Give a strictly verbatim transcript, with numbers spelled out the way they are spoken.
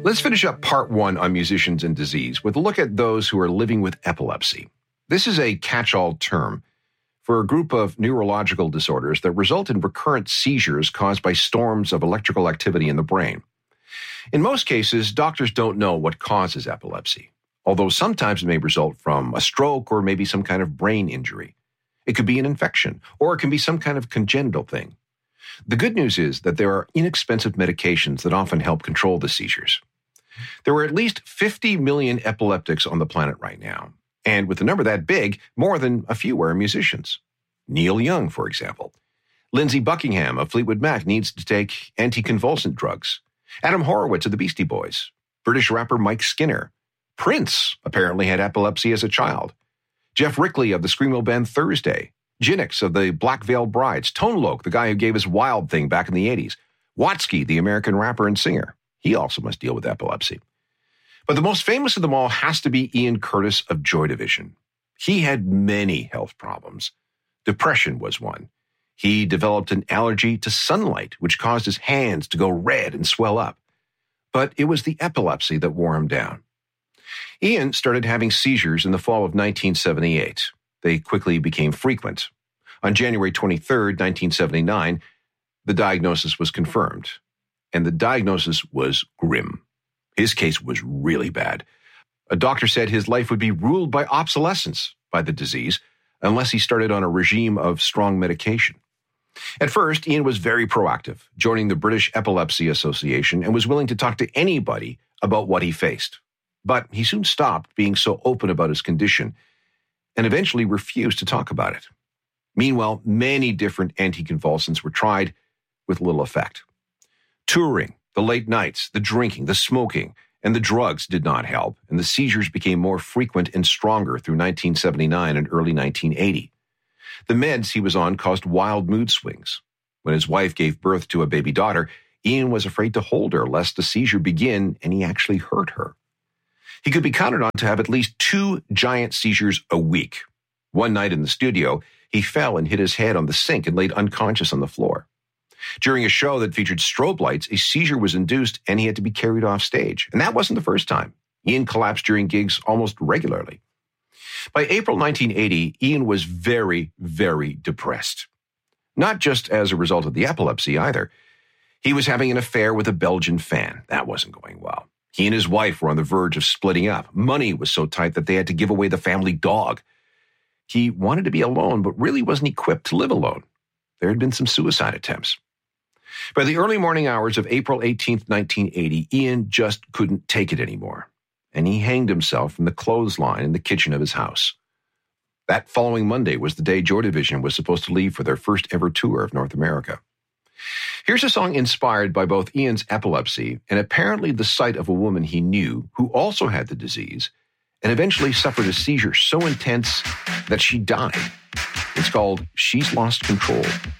Let's finish up part one on musicians and disease with a look at those who are living with epilepsy. This is a catch-all term for a group of neurological disorders that result in recurrent seizures caused by storms of electrical activity in the brain. In most cases, doctors don't know what causes epilepsy, although sometimes it may result from a stroke or maybe some kind of brain injury. It could be an infection, or it can be some kind of congenital thing. The good news is that there are inexpensive medications that often help control the seizures. There are at least fifty million epileptics on the planet right now, and with a number that big, more than a few are musicians. Neil Young, for example. Lindsey Buckingham of Fleetwood Mac needs to take anticonvulsant drugs. Adam Horowitz of the Beastie Boys. British rapper Mike Skinner. Prince apparently had epilepsy as a child. Jeff Rickley of the screamo band Thursday. Jinnix of the Black Veil Brides. Tone Loc, the guy who gave us Wild Thing back in the eighties. Watsky, the American rapper and singer. He also must deal with epilepsy. But the most famous of them all has to be Ian Curtis of Joy Division. He had many health problems. Depression was one. He developed an allergy to sunlight, which caused his hands to go red and swell up. But it was the epilepsy that wore him down. Ian started having seizures in the fall of nineteen seventy-eight. They quickly became frequent. On January twenty-third, nineteen seventy-nine, the diagnosis was confirmed. And the diagnosis was grim. His case was really bad. A doctor said his life would be ruled by obsolescence by the disease unless he started on a regime of strong medication. At first, Ian was very proactive, joining the British Epilepsy Association and was willing to talk to anybody about what he faced. But he soon stopped being so open about his condition and eventually refused to talk about it. Meanwhile, many different anticonvulsants were tried with little effect. Touring, the late nights, the drinking, the smoking, and the drugs did not help, and the seizures became more frequent and stronger through nineteen seventy-nine and early nineteen eighty. The meds he was on caused wild mood swings. When his wife gave birth to a baby daughter, Ian was afraid to hold her lest the seizure begin and he actually hurt her. He could be counted on to have at least two giant seizures a week. One night in the studio, he fell and hit his head on the sink and laid unconscious on the floor. During a show that featured strobe lights, a seizure was induced and he had to be carried off stage. And that wasn't the first time. Ian collapsed during gigs almost regularly. By April nineteen eighty, Ian was very, very depressed. Not just as a result of the epilepsy either. He was having an affair with a Belgian fan. That wasn't going well. He and his wife were on the verge of splitting up. Money was so tight that they had to give away the family dog. He wanted to be alone, but really wasn't equipped to live alone. There had been some suicide attempts. By the early morning hours of April eighteenth, nineteen eighty, Ian just couldn't take it anymore, and he hanged himself from the clothesline in the kitchen of his house. That following Monday was the day Joy Division was supposed to leave for their first ever tour of North America. Here's a song inspired by both Ian's epilepsy and apparently the sight of a woman he knew who also had the disease and eventually suffered a seizure so intense that she died. It's called She's Lost Control.